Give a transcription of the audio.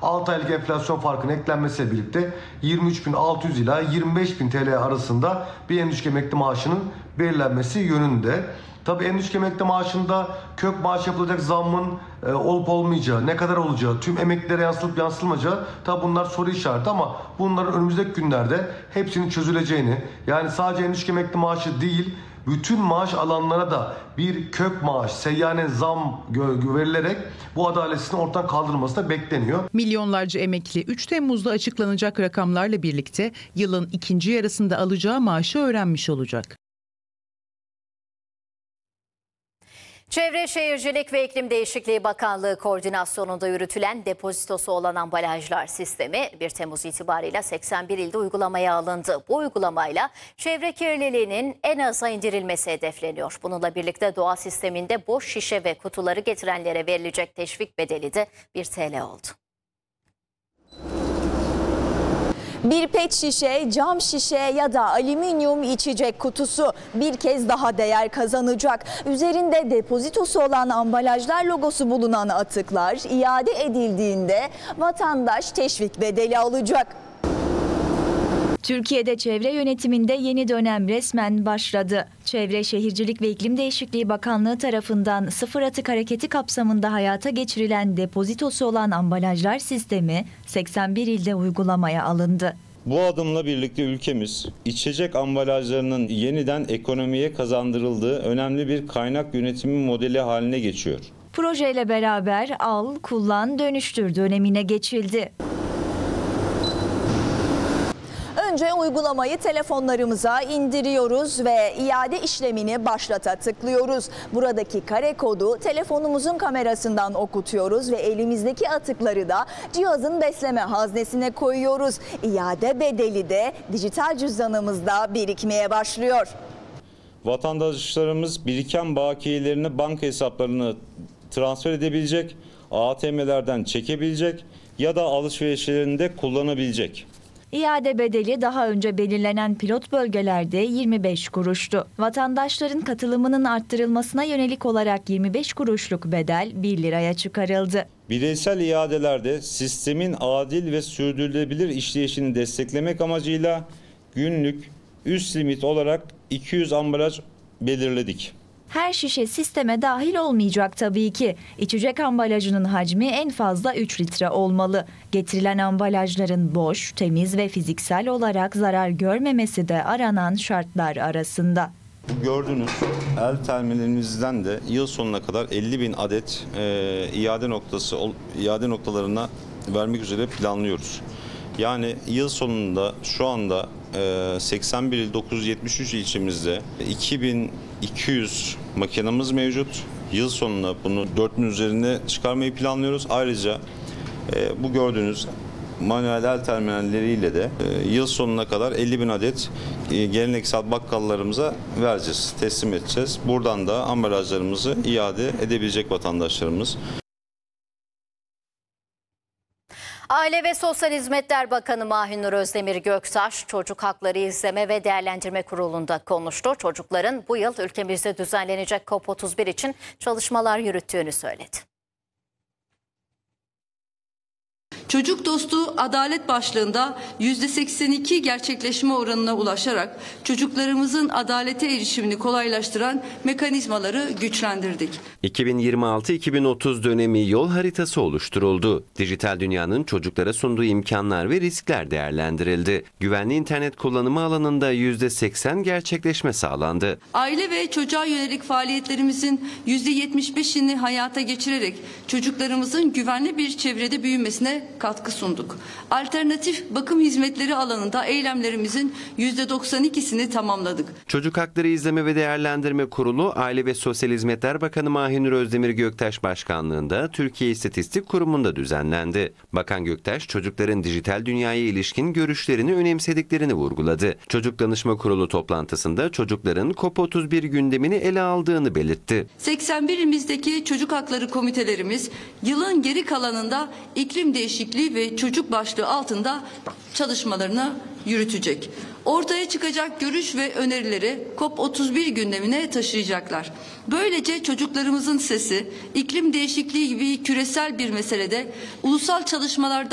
6 aylık enflasyon farkının eklenmesiyle birlikte 23.600 ila 25.000 TL arasında bir en düşük emekli maaşının belirlenmesi yönünde. Tabii en düşük emekli maaşında kök maaş yapılacak zammın olup olmayacağı, ne kadar olacağı, tüm emeklilere yansılıp yansılmayacağı, tabii bunlar soru işareti ama bunların önümüzdeki günlerde hepsinin çözüleceğini, yani sadece en düşük emekli maaşı değil, bütün maaş alanlara da bir kök maaş, seyyanen zam verilerek bu adaletsizliğin ortadan kaldırılması da bekleniyor. Milyonlarca emekli 3 Temmuz'da açıklanacak rakamlarla birlikte yılın ikinci yarısında alacağı maaşı öğrenmiş olacak. Çevre Şehircilik ve İklim Değişikliği Bakanlığı koordinasyonunda yürütülen depozitosu olan ambalajlar sistemi 1 Temmuz itibariyle 81 ilde uygulamaya alındı. Bu uygulamayla çevre kirliliğinin en aza indirilmesi hedefleniyor. Bununla birlikte doğa sisteminde boş şişe ve kutuları getirenlere verilecek teşvik bedeli de 1 TL oldu. Bir pet şişe, cam şişe ya da alüminyum içecek kutusu bir kez daha değer kazanacak. Üzerinde depozitosu olan ambalajlar logosu bulunan atıklar iade edildiğinde vatandaş teşvik bedeli alacak. Türkiye'de çevre yönetiminde yeni dönem resmen başladı. Çevre Şehircilik ve İklim Değişikliği Bakanlığı tarafından sıfır atık hareketi kapsamında hayata geçirilen depozitosu olan ambalajlar sistemi 81 ilde uygulamaya alındı. Bu adımla birlikte ülkemiz içecek ambalajlarının yeniden ekonomiye kazandırıldığı önemli bir kaynak yönetimi modeli haline geçiyor. Projeyle beraber al, kullan, dönüştür dönemine geçildi. Önce uygulamayı telefonlarımıza indiriyoruz ve iade işlemini başlata tıklıyoruz. Buradaki kare kodu telefonumuzun kamerasından okutuyoruz ve elimizdeki atıkları da cihazın besleme haznesine koyuyoruz. İade bedeli de dijital cüzdanımızda birikmeye başlıyor. Vatandaşlarımız biriken bakiyelerini banka hesaplarına transfer edebilecek, ATM'lerden çekebilecek ya da alışverişlerinde kullanabilecek. İade bedeli daha önce belirlenen pilot bölgelerde 25 kuruştu. Vatandaşların katılımının arttırılmasına yönelik olarak 25 kuruşluk bedel 1 liraya çıkarıldı. Bireysel iadelerde sistemin adil ve sürdürülebilir işleyişini desteklemek amacıyla günlük üst limit olarak 200 ambalaj belirledik. Her şişe sisteme dahil olmayacak tabii ki. İçecek ambalajının hacmi en fazla 3 litre olmalı. Getirilen ambalajların boş, temiz ve fiziksel olarak zarar görmemesi de aranan şartlar arasında. Bu gördüğünüz el terminalimizden de yıl sonuna kadar 50.000 adet iade noktalarına vermek üzere planlıyoruz. Yani yıl sonunda şu anda 81 il 973 ilçemizde 2200 makinamız mevcut. Yıl sonuna bunu 4000 üzerine çıkarmayı planlıyoruz. Ayrıca bu gördüğünüz manuel el terminalleriyle de yıl sonuna kadar 50.000 adet geleneksel bakkallarımıza vereceğiz, teslim edeceğiz. Buradan da ambalajlarımızı iade edebilecek vatandaşlarımız. Aile ve Sosyal Hizmetler Bakanı Mahinur Özdemir Göktaş, Çocuk Hakları İzleme ve Değerlendirme Kurulu'nda konuştu. Çocukların bu yıl ülkemizde düzenlenecek COP31 için çalışmalar yürüttüğünü söyledi. Çocuk dostu adalet başlığında %82 gerçekleşme oranına ulaşarak çocuklarımızın adalete erişimini kolaylaştıran mekanizmaları güçlendirdik. 2026-2030 dönemi yol haritası oluşturuldu. Dijital dünyanın çocuklara sunduğu imkanlar ve riskler değerlendirildi. Güvenli internet kullanımı alanında %80 gerçekleşme sağlandı. Aile ve çocuğa yönelik faaliyetlerimizin %75'ini hayata geçirerek çocuklarımızın güvenli bir çevrede büyümesine katkı sunduk. Alternatif bakım hizmetleri alanında eylemlerimizin %92'sini tamamladık. Çocuk Hakları İzleme ve Değerlendirme Kurulu, Aile ve Sosyal Hizmetler Bakanı Mahinur Özdemir Göktaş başkanlığında Türkiye İstatistik Kurumu'nda düzenlendi. Bakan Göktaş, çocukların dijital dünyaya ilişkin görüşlerini önemsediklerini vurguladı. Çocuk Danışma Kurulu toplantısında çocukların COP31 gündemini ele aldığını belirtti. 81 ilimizdeki çocuk hakları komitelerimiz yılın geri kalanında iklim değişikliği ve çocuk başlığı altında çalışmalarını yürütecek. Ortaya çıkacak görüş ve önerileri COP31 gündemine taşıyacaklar. Böylece çocuklarımızın sesi iklim değişikliği gibi küresel bir meselede ulusal çalışmalarda